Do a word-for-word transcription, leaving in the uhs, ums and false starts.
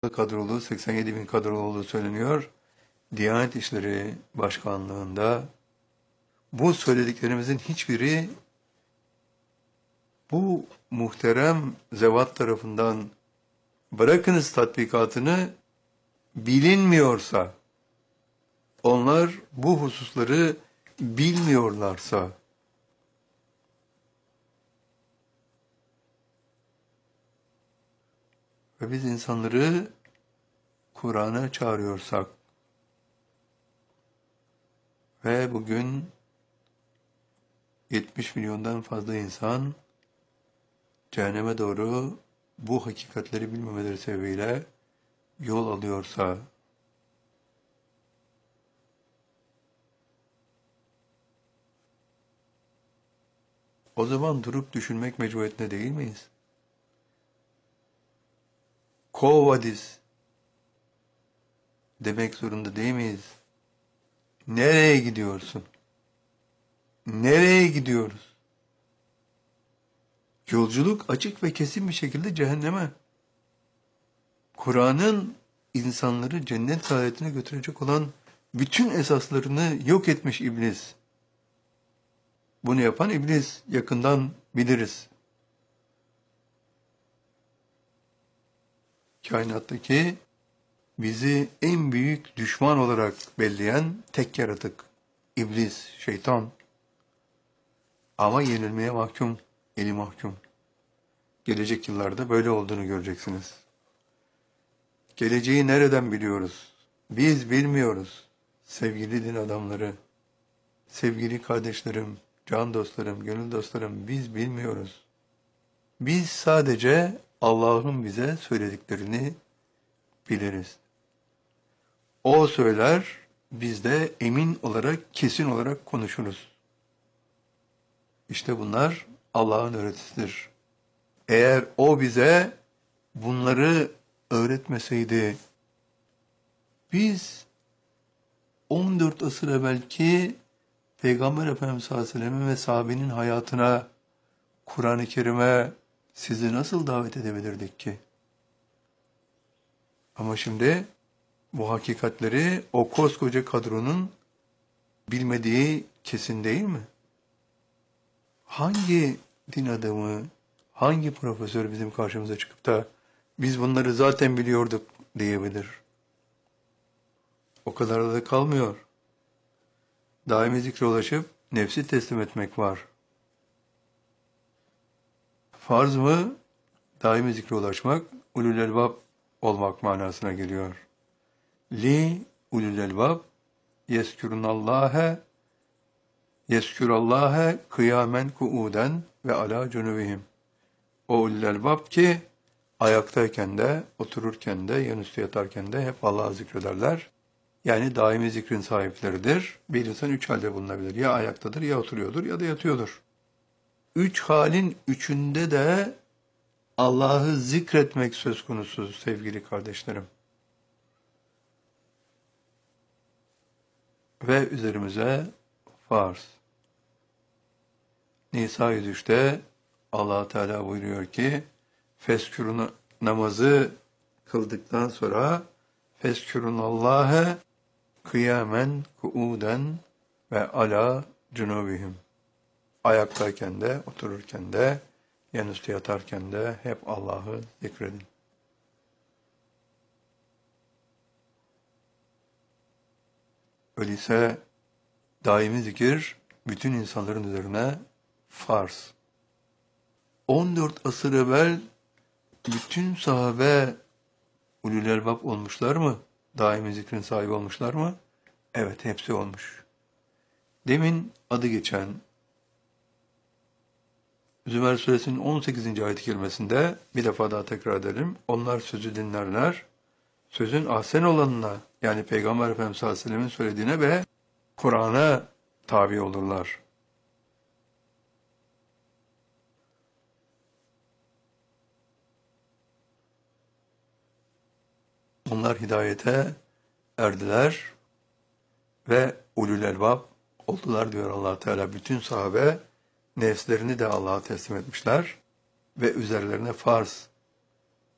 fazla kadrolu, seksen yedi bin kadrolu olduğu söyleniyor. Diyanet İşleri Başkanlığı'nda bu söylediklerimizin hiçbiri bu muhterem zevat tarafından bırakınız tatbikatını bilinmiyorsa, onlar bu hususları bilmiyorlarsa, ve biz insanları Kur'an'a çağırıyorsak ve bugün yetmiş milyondan fazla insan cehenneme doğru bu hakikatleri bilmemeleri sebebiyle yol alıyorsa, o zaman durup düşünmek mecburiyetinde değil miyiz? Kovadis demek zorunda değil miyiz? Nereye gidiyorsun? Nereye gidiyoruz? Yolculuk açık ve kesin bir şekilde cehenneme. Kur'an'ın insanları cennet saadetine götürecek olan bütün esaslarını yok etmiş iblis. Bunu yapan iblis, yakından biliriz. Kainattaki bizi en büyük düşman olarak belleyen tek yaratık, iblis, şeytan. Ama yenilmeye mahkum, eli mahkum. Gelecek yıllarda böyle olduğunu göreceksiniz. Geleceği nereden biliyoruz? Biz bilmiyoruz. Sevgili din adamları, sevgili kardeşlerim, can dostlarım, gönül dostlarım, biz bilmiyoruz. Biz sadece Allah'ın bize söylediklerini biliriz. O söyler, biz de emin olarak, kesin olarak konuşuruz. İşte bunlar Allah'ın öğretisidir. Eğer o bize bunları öğretmeseydi, biz on dört asır evvelki Peygamber Efendimiz sallallahu aleyhi ve sellem'in ve sahabenin hayatına, Kur'an-ı Kerim'e sizi nasıl davet edebilirdik ki? Ama şimdi bu hakikatleri o koskoca kadronun bilmediği kesin değil mi? Hangi din adamı, hangi profesör bizim karşımıza çıkıp da biz bunları zaten biliyorduk diyebilir? O kadar da kalmıyor. Daimi zikre ulaşıp nefsi teslim etmek var. Farz mı? Daimi zikre ulaşmak, ulul elbab olmak manasına geliyor. Li ulul elbab yeskürunallâhe yeskürallâhe kıyamen kuuden ve ala cunubihim. O ulul elbab ki ayaktayken de, otururken de, yanüstü yatarken de hep Allah'ı zikrederler. Yani daimi zikrin sahipleridir. Bir insan üç halde bulunabilir. Ya ayaktadır, ya oturuyordur, ya da yatıyordur. Üç halin üçünde de Allah'ı zikretmek söz konusu sevgili kardeşlerim. Ve üzerimize farz. Nisa yüz üçte Allah Teala buyuruyor ki, feskürün namazı kıldıktan sonra feskürunallâhe kıyamen kuuden ve ala cunubihim. Ayaktayken de, otururken de, yanüstü yatarken de hep Allah'ı zikredin. Öyleyse daimi zikir bütün insanların üzerine farz. on dört asır evvel bütün sahabe ulul elbab olmuşlar mı? Daimi zikrin sahibi olmuşlar mı? Evet, hepsi olmuş. Demin adı geçen Zümer Suresinin on sekizinci ayet-i kerimesinde bir defa daha tekrar edelim. Onlar sözü dinlerler. Sözün ahsen olanına, yani Peygamber Efendimiz sallallahu aleyhi ve sellem'in söylediğine ve Kur'an'a tabi olurlar. Onlar hidayete erdiler ve ulul elbab oldular diyor Allah Teala. Bütün sahabe nefslerini de Allah'a teslim etmişler ve üzerlerine farz